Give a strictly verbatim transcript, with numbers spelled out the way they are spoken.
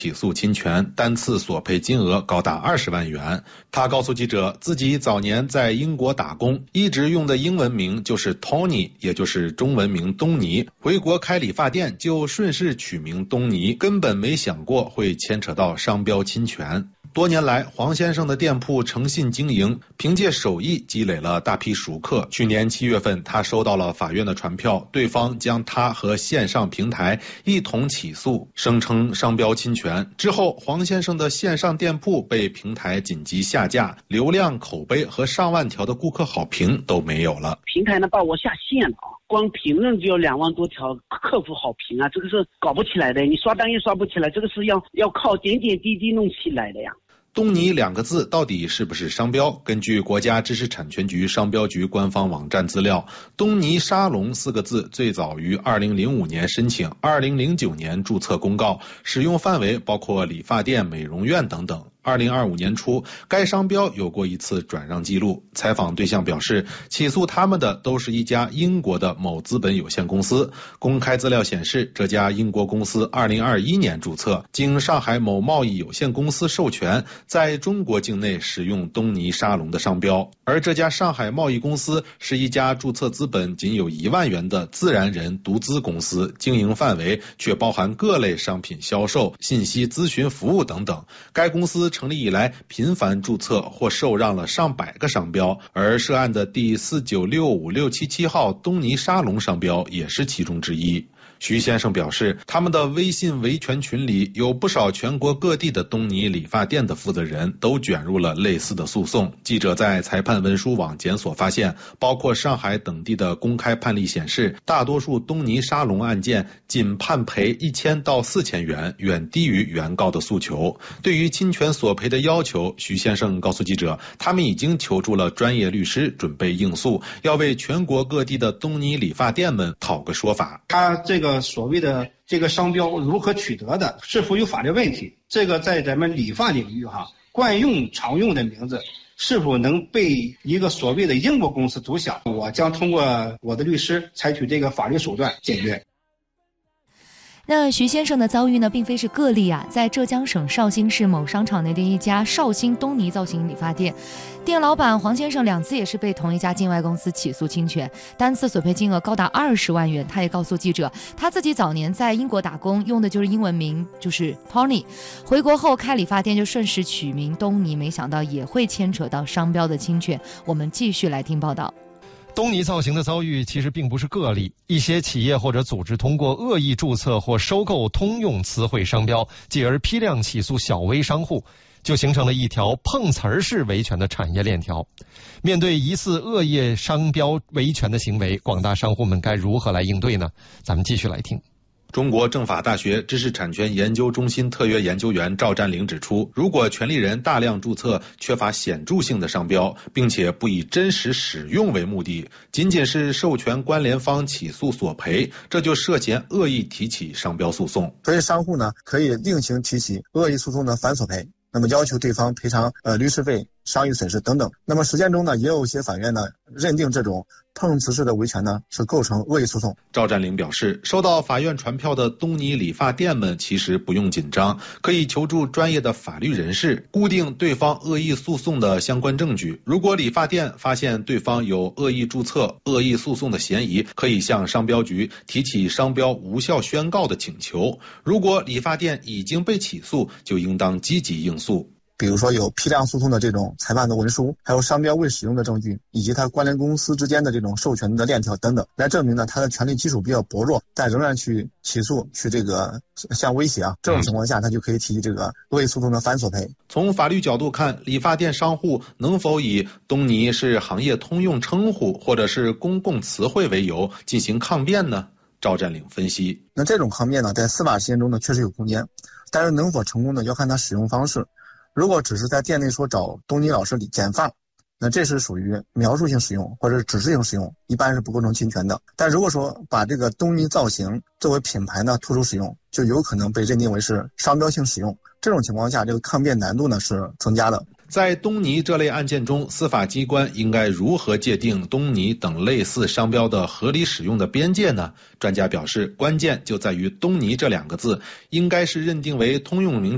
起诉侵权，单次索赔金额高达二十万元。他告诉记者，自己早年在英国打工，一直用的英文名就是 Tony， 也就是中文名东尼。回国开理发店就顺势取名东尼，根本没想过会牵扯到商标侵权。多年来，黄先生的店铺诚信经营，凭借手艺积累了大批熟客。去年七月份，他收到了法院的传票，对方将他和线上平台一同起诉，声称商标侵权。之后，黄先生的线上店铺被平台紧急下架，流量、口碑和上万条的顾客好评都没有了。 平台呢把我下线了啊！光评论就要两万多条客户好评啊，这个是搞不起来的，你刷单也刷不起来，这个是要要靠点点滴滴弄起来的呀。 东尼两个字到底是不是商标？根据国家知识产权局商标局官方网站资料，东尼沙龙四个字最早于二零零五年申请，二零零九年注册公告，使用范围包括理发店、美容院等等。二零二五年初，该商标有过一次转让记录。采访对象表示，起诉他们的都是一家英国的某资本有限公司。公开资料显示，这家英国公司二零二一年注册，经上海某贸易有限公司授权，在中国境内使用东尼沙龙的商标。而这家上海贸易公司是一家注册资本仅有一万元的自然人独资公司，经营范围却包含各类商品销售、信息咨询服务等等。该公司成立以来频繁注册或受让了上百个商标，而涉案的第四九六五六七七号东尼沙龙商标也是其中之一。徐先生表示，他们的微信维权群里有不少全国各地的东尼理发店的负责人都卷入了类似的诉讼。记者在裁判文书网检索发现，包括上海等地的公开判例显示，大多数东尼沙龙案件仅判赔一千到四千元，远低于原告的诉求。对于侵权索赔的要求，徐先生告诉记者，他们已经求助了专业律师，准备应诉，要为全国各地的东尼理发店们讨个说法。 他这个所谓的这个商标如何取得的，是否有法律问题？这个在咱们理发领域哈，惯用常用的名字是否能被一个所谓的英国公司独享？我将通过我的律师采取这个法律手段解决。 那徐先生的遭遇呢，并非是个例啊。在浙江省绍兴市某商场内的一家绍兴东尼造型理发店，店老板黄先生两次也是被同一家境外公司起诉侵权，单次索赔金额高达二十万元。他也告诉记者，他自己早年在英国打工，用的就是英文名，就是 Tony。回国后开理发店就顺势取名东尼，没想到也会牵扯到商标的侵权。我们继续来听报道。 东尼造型的遭遇其实并不是个例，一些企业或者组织通过恶意注册或收购通用词汇商标，继而批量起诉小微商户，就形成了一条碰瓷儿式维权的产业链条。面对疑似恶意商标维权的行为，广大商户们该如何来应对呢？咱们继续来听。 中国政法大学知识产权研究中心特约研究员赵占领指出，如果权利人大量注册缺乏显著性的商标，并且不以真实使用为目的，仅仅是授权关联方起诉索赔，这就涉嫌恶意提起商标诉讼。 所以商户呢，可以另行提起恶意诉讼的反索赔，那么要求对方赔偿呃律师费、商誉损失等等。那么实践中呢，也有一些法院呢认定这种碰瓷式的维权呢是构成恶意诉讼。 赵占领表示，收到法院传票的东尼理发店们其实不用紧张，可以求助专业的法律人士，固定对方恶意诉讼的相关证据。如果理发店发现对方有恶意注册、恶意诉讼的嫌疑，可以向商标局提起商标无效宣告的请求。如果理发店已经被起诉，就应当积极应诉。 比如说有批量诉讼的这种裁判的文书，还有商标未使用的证据，以及它关联公司之间的这种授权的链条等等，来证明呢它的权利基础比较薄弱，但仍然去起诉，去这个像威胁啊，这种情况下，他就可以提这个恶意诉讼的反索赔。 从法律角度看，理发店商户能否以东尼是行业通用称呼或者是公共词汇为由进行抗辩呢？赵占领分析， 那这种抗辩呢，在司法实践中呢确实有空间，但是能否成功呢，要看它使用方式。如果只是在店内说找东尼老师剪发，那这是属于描述性使用或者是指示性使用，一般是不构成侵权的。但如果说把这个东尼造型作为品牌呢突出使用，就有可能被认定为是商标性使用。这种情况下，这个抗辩难度呢是增加的。 在东尼这类案件中，司法机关应该如何界定东尼等类似商标的合理使用的边界呢？专家表示，关键就在于东尼这两个字应该是认定为通用名